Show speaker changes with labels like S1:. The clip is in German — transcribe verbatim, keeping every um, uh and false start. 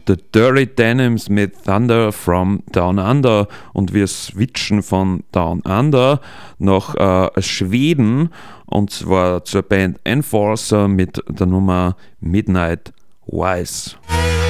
S1: The Dirty Denims mit Thunder from Down Under und wir switchen von Down Under nach äh, Schweden und zwar zur Band Enforcer mit der Nummer Midnight Wise.